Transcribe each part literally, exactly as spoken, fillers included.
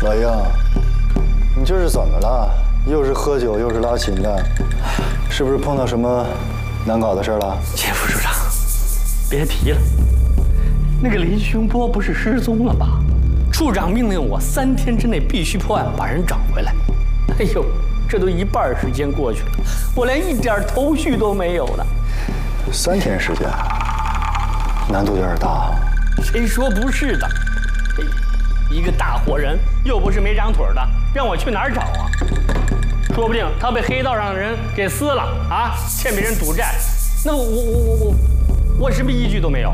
何英，你这是怎么了？又是喝酒又是拉琴的，是不是碰到什么难搞的事了？ 钱副处长，别提了，那个林雄波不是失踪了吧？处长命令我三天之内必须破案，把人找回来。哎呦，这都一半时间过去了，我连一点头绪都没有呢。 三天时间，难度有点大啊。 谁说不是的？一个大活人，又不是没长腿的，让我去哪儿找啊？说不定他被黑道上的人给撕了啊，欠别人赌债，那我我我我我我什么依据都没有。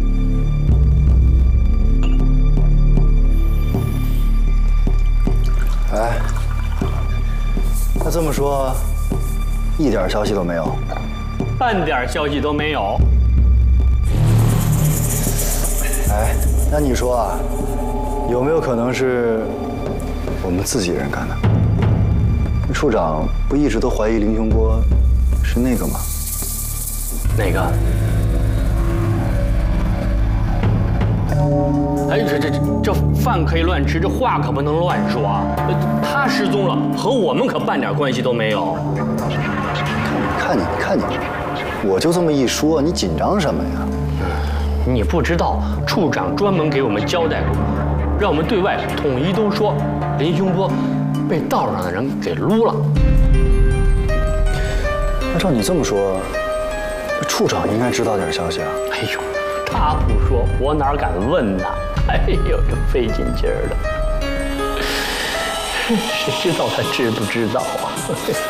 哎，那这么说，一点消息都没有？ 半点消息都没有。 哎，那你说啊，有没有可能是我们自己人干的？处长不一直都怀疑林雄波是那个吗？ 哪个？哎，这这这这饭可以乱吃，这话可不能乱说啊！他失踪了，和我们可半点关系都没有。 看你看你，我就这么一说，你紧张什么呀？ 你不知道，处长专门给我们交代过，让我们对外统一都说林雄波被道上的人给撸了。 那照你这么说，处长应该知道点消息啊？ 哎呦，他不说，我哪敢问呢？哎呦，这费劲劲儿的，谁知道他知不知道啊？